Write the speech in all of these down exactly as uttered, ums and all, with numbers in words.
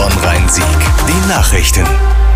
von Rhein-Sieg. Die Nachrichten.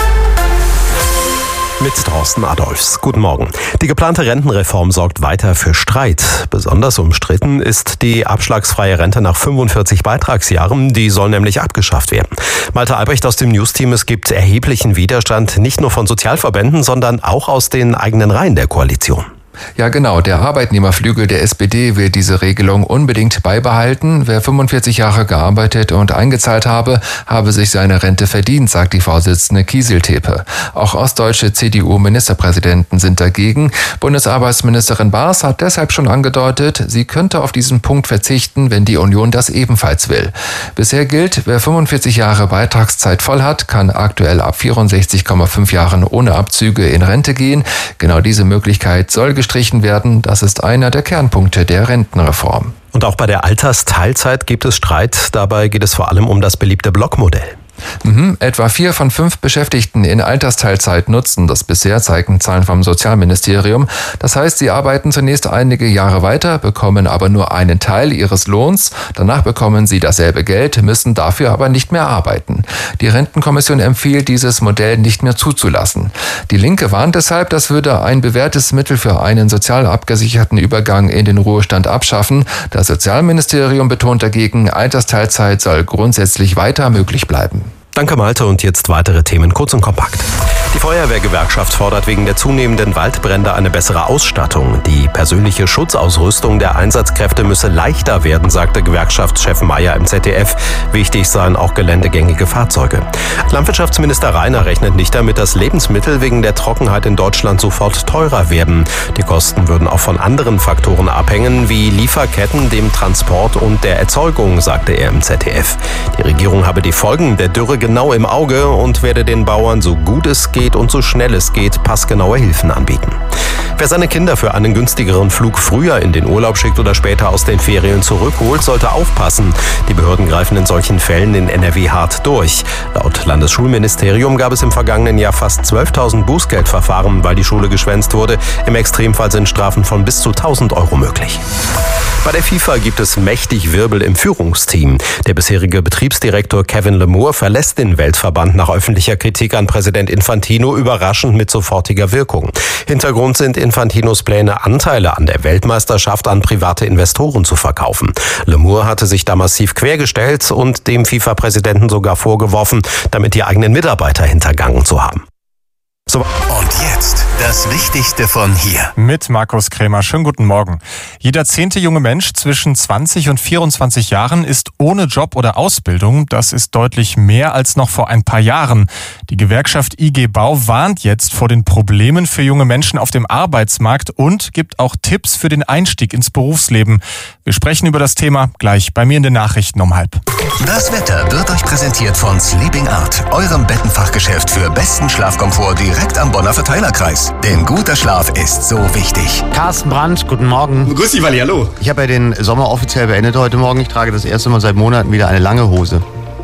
Mit Thorsten Adolfs. Guten Morgen. Die geplante Rentenreform sorgt weiter für Streit. Besonders umstritten ist die abschlagsfreie Rente nach fünfundvierzig Beitragsjahren. Die soll nämlich abgeschafft werden. Malte Albrecht aus dem News-Team. Es gibt erheblichen Widerstand, nicht nur von Sozialverbänden, sondern auch aus den eigenen Reihen der Koalition. Ja, genau. Der Arbeitnehmerflügel der S P D will diese Regelung unbedingt beibehalten. Wer fünfundvierzig Jahre gearbeitet und eingezahlt habe, habe sich seine Rente verdient, sagt die Vorsitzende Kieseltepe. Auch ostdeutsche C D U-Ministerpräsidenten sind dagegen. Bundesarbeitsministerin Baas hat deshalb schon angedeutet, sie könnte auf diesen Punkt verzichten, wenn die Union das ebenfalls will. Bisher gilt, wer fünfundvierzig Jahre Beitragszeit voll hat, kann aktuell ab vierundsechzig Komma fünf Jahren ohne Abzüge in Rente gehen. Genau diese Möglichkeit soll gestrichen werden. Das ist einer der Kernpunkte der Rentenreform. Und auch bei der Altersteilzeit gibt es Streit. Dabei geht es vor allem um das beliebte Blockmodell. Mhm. Etwa vier von fünf Beschäftigten in Altersteilzeit nutzen das bisher, zeigen Zahlen vom Sozialministerium. Das heißt, sie arbeiten zunächst einige Jahre weiter, bekommen aber nur einen Teil ihres Lohns. Danach bekommen sie dasselbe Geld, müssen dafür aber nicht mehr arbeiten. Die Rentenkommission empfiehlt, dieses Modell nicht mehr zuzulassen. Die Linke warnt deshalb, das würde ein bewährtes Mittel für einen sozial abgesicherten Übergang in den Ruhestand abschaffen. Das Sozialministerium betont dagegen, Altersteilzeit soll grundsätzlich weiter möglich bleiben. Danke Malte und jetzt weitere Themen kurz und kompakt. Die Feuerwehrgewerkschaft fordert wegen der zunehmenden Waldbrände eine bessere Ausstattung. Die persönliche Schutzausrüstung der Einsatzkräfte müsse leichter werden, sagte Gewerkschaftschef Mayer im Z D F. Wichtig seien auch geländegängige Fahrzeuge. Landwirtschaftsminister Rainer rechnet nicht damit, dass Lebensmittel wegen der Trockenheit in Deutschland sofort teurer werden. Die Kosten würden auch von anderen Faktoren abhängen, wie Lieferketten, dem Transport und der Erzeugung, sagte er im Z D F. Die Regierung habe die Folgen der Dürre genau im Auge und werde den Bauern so gut es geht und so schnell es geht passgenaue Hilfen anbieten. Wer seine Kinder für einen günstigeren Flug früher in den Urlaub schickt oder später aus den Ferien zurückholt, sollte aufpassen. Die Behörden greifen in solchen Fällen in N R W hart durch. Laut Landesschulministerium gab es im vergangenen Jahr fast zwölftausend Bußgeldverfahren, weil die Schule geschwänzt wurde. Im Extremfall sind Strafen von bis zu tausend Euro möglich. Bei der FIFA gibt es mächtig Wirbel im Führungsteam. Der bisherige Betriebsdirektor Kevin Lemure verlässt den Weltverband nach öffentlicher Kritik an Präsident Infantino überraschend mit sofortiger Wirkung. Hintergrund sind Infantinos Pläne, Anteile an der Weltmeisterschaft an private Investoren zu verkaufen. Lemure hatte sich da massiv quergestellt und dem FIFA-Präsidenten sogar vorgeworfen, damit die eigenen Mitarbeiter hintergangen zu haben. So. Und jetzt das Wichtigste von hier. Mit Markus Krämer. Schönen guten Morgen. Jeder zehnte junge Mensch zwischen zwanzig und vierundzwanzig Jahren ist ohne Job oder Ausbildung. Das ist deutlich mehr als noch vor ein paar Jahren. Die Gewerkschaft I G Bau warnt jetzt vor den Problemen für junge Menschen auf dem Arbeitsmarkt und gibt auch Tipps für den Einstieg ins Berufsleben. Wir sprechen über das Thema gleich bei mir in den Nachrichten um halb. Das Wetter wird euch präsentiert von Sleeping Art, eurem Bettenfachgeschäft für besten Schlafkomfort direkt am Bonner Verteilerkreis. Denn guter Schlaf ist so wichtig. Carsten Brandt, guten Morgen. Grüß dich, Wally, hallo. Ich habe ja den Sommer offiziell beendet heute Morgen. Ich trage das erste Mal seit Monaten wieder eine lange Hose.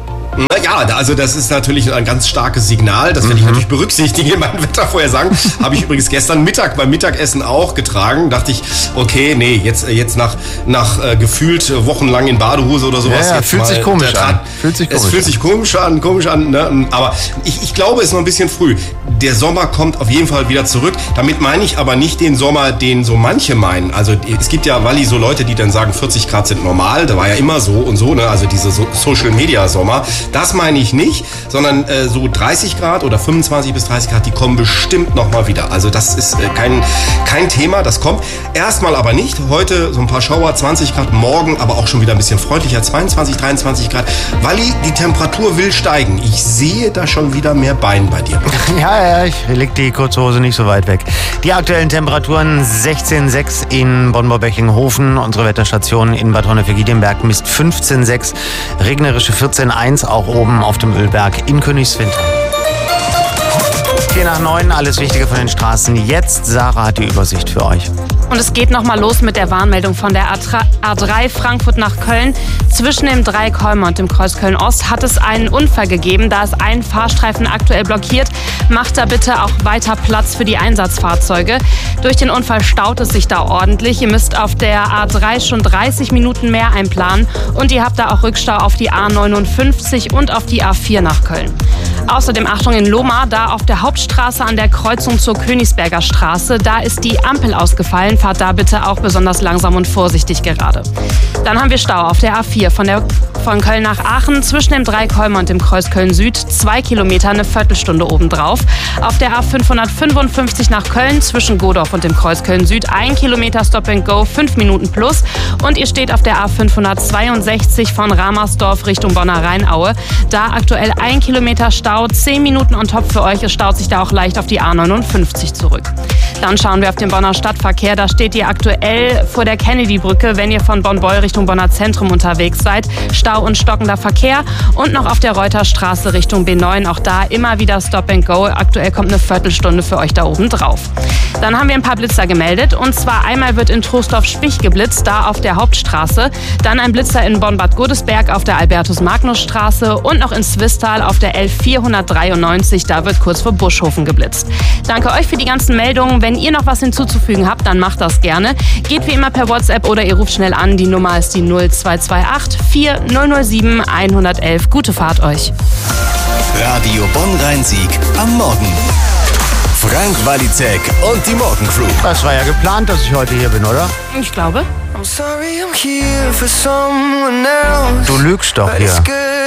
Ja, also das ist natürlich ein ganz starkes Signal. Das werde ich natürlich berücksichtigen in meinen Wettervorhersagen. Habe ich übrigens gestern Mittag beim Mittagessen auch getragen. Dachte ich, okay, nee, jetzt, jetzt nach, nach äh, gefühlt wochenlang in Badehose oder sowas. Ja, ja, jetzt fühlt, mal, sich komisch der, an. fühlt sich komisch Es fühlt an. sich komisch an, komisch an. Ne? Aber ich, ich glaube, es ist noch ein bisschen früh. Der Sommer kommt auf jeden Fall wieder zurück. Damit meine ich aber nicht den Sommer, den so manche meinen. Also es gibt ja, Wally, so Leute, die dann sagen, vierzig Grad sind normal. Da war ja immer so und so, ne? Also diese so Social-Media-Sommer. Das meine ich nicht. Nicht, sondern äh, so dreißig Grad oder fünfundzwanzig bis dreißig Grad, die kommen bestimmt nochmal wieder. Also das ist äh, kein, kein Thema, das kommt. Erstmal aber nicht. Heute so ein paar Schauer, zwanzig Grad, morgen aber auch schon wieder ein bisschen freundlicher, zweiundzwanzig, dreiundzwanzig Grad. Walli, die Temperatur will steigen. Ich sehe da schon wieder mehr Bein bei dir. Ja, ja, ich leg die kurze Hose nicht so weit weg. Die aktuellen Temperaturen sechzehn Komma sechs in Bonn-Beckinghofen. Unsere Wetterstation in Bad Honnef-Giedemberg misst fünfzehn Komma sechs. Regnerische vierzehn Komma eins, auch oben auf dem Ölberg in Königswinter. vier nach neun, alles Wichtige von den Straßen. Jetzt, Sarah hat die Übersicht für euch. Und es geht nochmal los mit der Warnmeldung von der A drei Frankfurt nach Köln. Zwischen dem Dreieck Holme und dem Kreuz Köln-Ost hat es einen Unfall gegeben. Da ist ein Fahrstreifen aktuell blockiert. Macht da bitte auch weiter Platz für die Einsatzfahrzeuge. Durch den Unfall staut es sich da ordentlich. Ihr müsst auf der A drei schon dreißig Minuten mehr einplanen. Und ihr habt da auch Rückstau auf die A neunundfünfzig und auf die A vier nach Köln. Außerdem Achtung in Lohmar, da auf der Hauptstraße an der Kreuzung zur Königsberger Straße. Da ist die Ampel ausgefallen. Fahrt da bitte auch besonders langsam und vorsichtig gerade. Dann haben wir Stau auf der A vier von, der, von Köln nach Aachen zwischen dem Dreieck Holme und dem Kreuz Köln-Süd. Zwei Kilometer, eine Viertelstunde obendrauf. Auf der A fünfhundertfünfundfünfzig nach Köln zwischen Godorf und dem Kreuz Köln-Süd. Ein Kilometer Stop and Go, fünf Minuten plus. Und ihr steht auf der A fünfhundertzweiundsechzig von Ramersdorf Richtung Bonner Rheinaue. Da aktuell ein Kilometer Stau, zehn Minuten on top für euch. Es staut sich da auch leicht auf die A neunundfünfzig zurück. Dann schauen wir auf den Bonner Stadtverkehr. Da steht ihr aktuell vor der Kennedy-Brücke, wenn ihr von Bonn-Beul Richtung Bonner Zentrum unterwegs seid. Stau und stockender Verkehr. Und noch auf der Reuterstraße Richtung B neun. Auch da immer wieder Stop and Go. Aktuell kommt eine Viertelstunde für euch da oben drauf. Dann haben wir ein paar Blitzer gemeldet. Und zwar einmal wird in Troisdorf-Spich geblitzt, da auf der Hauptstraße. Dann ein Blitzer in Bonn-Bad Godesberg auf der Albertus-Magnus-Straße. Und noch in Zwistal auf der L vierhundertdreiundneunzig. Da wird kurz vor Buschhofen geblitzt. Danke euch für die ganzen Meldungen. Wenn ihr noch was hinzuzufügen habt, dann macht das gerne. Geht wie immer per WhatsApp oder ihr ruft schnell an. Die Nummer ist die null zwei zwei acht vier null null sieben eins eins eins. Gute Fahrt euch. Radio Bonn-Rhein-Sieg am Morgen. Frank Walizek und die Morgencrew. Das war ja geplant, dass ich heute hier bin, oder? Ich glaube. Du lügst doch hier.